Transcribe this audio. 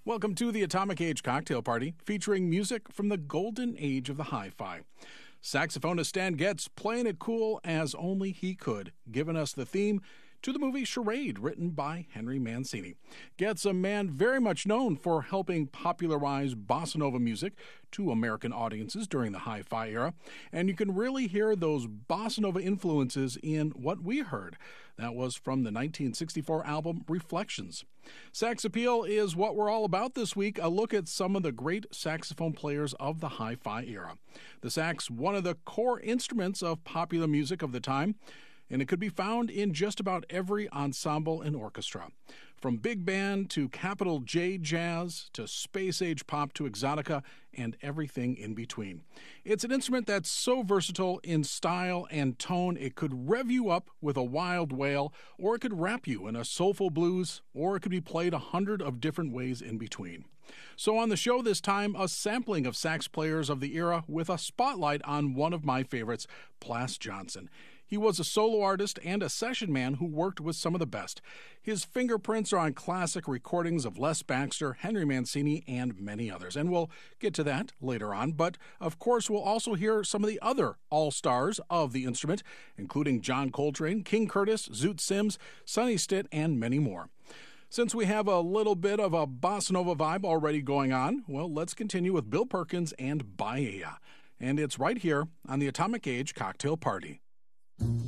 Welcome to the Atomic Age Cocktail Party, featuring music from the golden age of the hi-fi. Saxophonist Stan Getz playing it cool as only he could, giving us the theme to the movie Charade, written by Henry Mancini. Getz, a man very much known for helping popularize bossa nova music to American audiences during the hi-fi era, and you can really hear those bossa nova influences in what we heard. That was from the 1964 album Reflections. Sax Appeal is what we're all about this week, a look at some of the great saxophone players of the hi-fi era. The sax, one of the core instruments of popular music of the time, and it could be found in just about every ensemble and orchestra. From big band to capital J jazz to space-age pop to exotica and everything in between. It's an instrument that's so versatile in style and tone it could rev you up with a wild wail, or it could wrap you in a soulful blues, or it could be played 100 of different ways in between. So on the show this time, a sampling of sax players of the era with a spotlight on one of my favorites, Plas Johnson. He was a solo artist and a session man who worked with some of the best. His fingerprints are on classic recordings of Les Baxter, Henry Mancini, and many others. And we'll get to that later on. But, of course, we'll also hear some of the other all-stars of the instrument, including John Coltrane, King Curtis, Zoot Sims, Sonny Stitt, and many more. Since we have a little bit of a bossa nova vibe already going on, well, let's continue with Bill Perkins and Bahia. And it's right here on the Atomic Age Cocktail Party.